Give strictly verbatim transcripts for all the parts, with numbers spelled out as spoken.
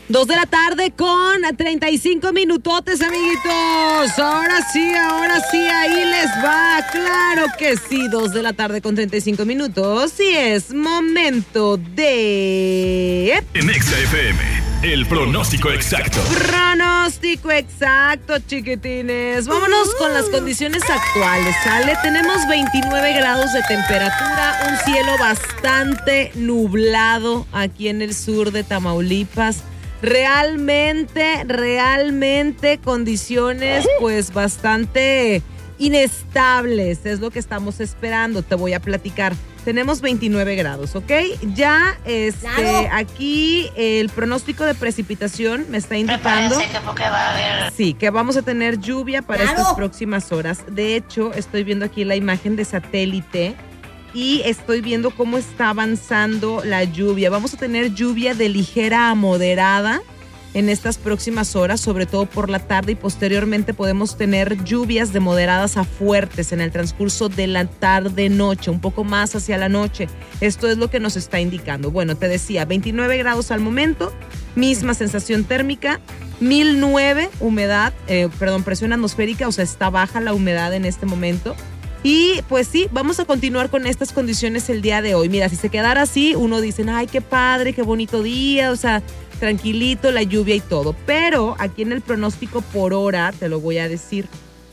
Dos de la tarde con treinta y cinco minutotes, amiguitos. Ahora sí, ahora sí, ahí les va. Claro que sí, dos de la tarde con treinta y cinco minutos. Y es momento de... En Exa F M, el pronóstico exacto. Pronóstico exacto, chiquitines. Vámonos con las condiciones actuales, ¿sale? Tenemos veintinueve grados de temperatura, un cielo bastante nublado aquí en el sur de Tamaulipas. Realmente, realmente condiciones pues bastante inestables, es lo que estamos esperando, te voy a platicar. Tenemos veintinueve grados, ¿ok? Ya, este, claro. Aquí el pronóstico de precipitación me está indicando que, porque va a haber... sí, que vamos a tener lluvia para claro. estas próximas horas. De hecho, estoy viendo aquí la imagen de satélite y estoy viendo cómo está avanzando la lluvia. Vamos a tener lluvia de ligera a moderada en estas próximas horas, sobre todo por la tarde, y posteriormente podemos tener lluvias de moderadas a fuertes en el transcurso de la tarde-noche, un poco más hacia la noche. Esto es lo que nos está indicando. Bueno, te decía, veintinueve grados al momento, misma sensación térmica, mil nueve humedad, eh, perdón, presión atmosférica, o sea, está baja la humedad en este momento. Y pues sí, vamos a continuar con estas condiciones el día de hoy. Mira, si se quedara así, uno dice, ay, qué padre, qué bonito día, o sea, tranquilito, la lluvia y todo. Pero aquí en el pronóstico por hora, te lo voy a decir,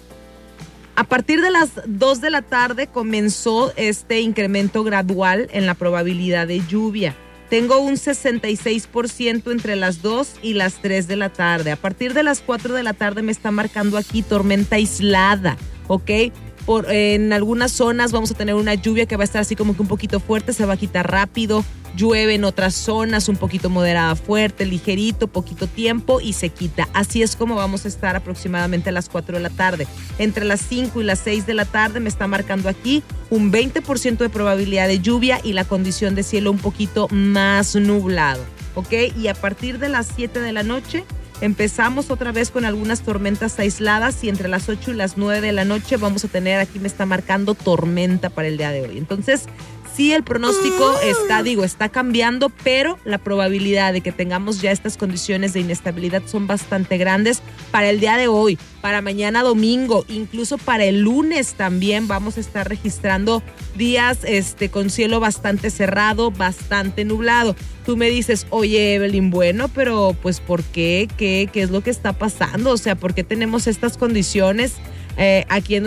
a partir de las dos de la tarde comenzó este incremento gradual en la probabilidad de lluvia. Tengo un sesenta y seis por ciento entre las dos y las tres de la tarde. A partir de las cuatro de la tarde me está marcando aquí tormenta aislada, ¿ok? Por, en algunas zonas vamos a tener una lluvia que va a estar así como que un poquito fuerte, se va a quitar rápido. Llueve en otras zonas, un poquito moderada, fuerte, ligerito, poquito tiempo y se quita. Así es como vamos a estar aproximadamente a las cuatro de la tarde. Entre las cinco y las seis de la tarde me está marcando aquí un veinte por ciento de probabilidad de lluvia y la condición de cielo un poquito más nublado, ¿ok? Y a partir de las siete de la noche empezamos otra vez con algunas tormentas aisladas y entre las ocho y las nueve de la noche vamos a tener, aquí me está marcando tormenta para el día de hoy. Entonces, sí, el pronóstico está, digo, está cambiando, pero la probabilidad de que tengamos ya estas condiciones de inestabilidad son bastante grandes para el día de hoy, para mañana domingo, incluso para el lunes también vamos a estar registrando días este, con cielo bastante cerrado, bastante nublado. Tú me dices, oye, Evelyn, bueno, pero pues ¿por qué? ¿Qué, qué es lo que está pasando? O sea, ¿por qué tenemos estas condiciones eh, aquí en